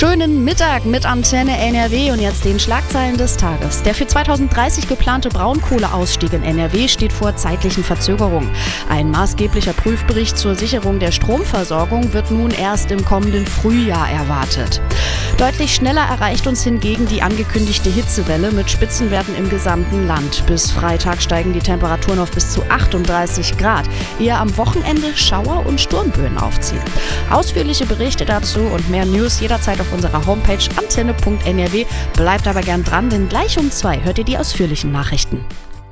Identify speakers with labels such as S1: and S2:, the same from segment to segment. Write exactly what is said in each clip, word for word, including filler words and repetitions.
S1: Schönen Mittag mit Antenne N R W und jetzt den Schlagzeilen des Tages. Der für zweitausenddreißig geplante Braunkohleausstieg in N R W steht vor zeitlichen Verzögerungen. Ein maßgeblicher Prüfbericht zur Sicherung der Stromversorgung wird nun erst im kommenden Frühjahr erwartet. Deutlich schneller erreicht uns hingegen die angekündigte Hitzewelle mit Spitzenwerten im gesamten Land. Bis Freitag steigen die Temperaturen auf bis zu achtunddreißig Grad, ehe am Wochenende Schauer und Sturmböen aufziehen. Ausführliche Berichte dazu und mehr News jederzeit auf unserer Homepage antenne punkt n r w. Bleibt aber gern dran, denn gleich um zwei hört ihr die ausführlichen Nachrichten.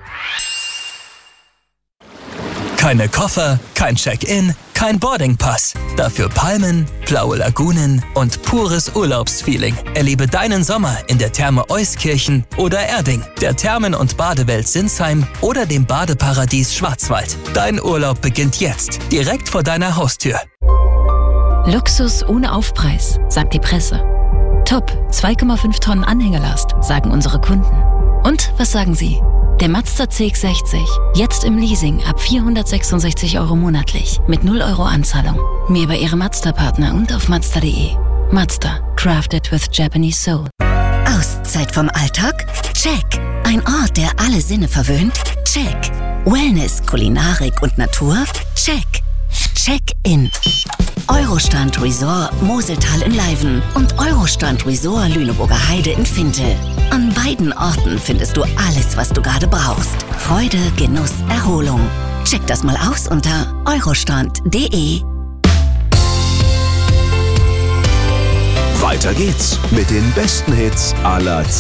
S2: Keine Koffer, kein Check-in, kein Boardingpass. Dafür Palmen, blaue Lagunen und pures Urlaubsfeeling. Erlebe deinen Sommer in der Therme Euskirchen oder Erding, der Thermen- und Badewelt Sinsheim oder dem Badeparadies Schwarzwald. Dein Urlaub beginnt jetzt, direkt vor deiner Haustür.
S3: Luxus ohne Aufpreis, sagt die Presse. Top, zwei Komma fünf Tonnen Anhängerlast, sagen unsere Kunden. Und was sagen Sie? Der Mazda C X sechzig, jetzt im Leasing ab vierhundertsechsundsechzig Euro monatlich, mit null Euro Anzahlung. Mehr bei Ihrem Mazda-Partner und auf mazda punkt de. Mazda, crafted with Japanese soul.
S4: Auszeit vom Alltag? Check. Ein Ort, der alle Sinne verwöhnt? Check. Wellness, Kulinarik und Natur? Check. Check-in. Eurostrand Resort Moseltal in Leiven und Eurostrand Resort Lüneburger Heide in Fintel. An beiden Orten findest du alles, was du gerade brauchst. Freude, Genuss, Erholung. Check das mal aus unter eurostrand punkt de.
S5: Weiter geht's mit den besten Hits aller Zeiten.